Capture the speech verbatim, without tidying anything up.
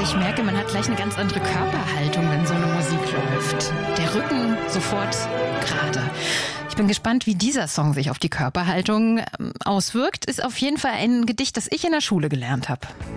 ich merke, man hat gleich eine ganz andere Körperhaltung, wenn so eine Musik läuft. Der Rücken sofort gerade. Ich bin gespannt, wie dieser Song sich auf die Körperhaltung auswirkt. Ist auf jeden Fall ein Gedicht, das ich in der Schule gelernt habe.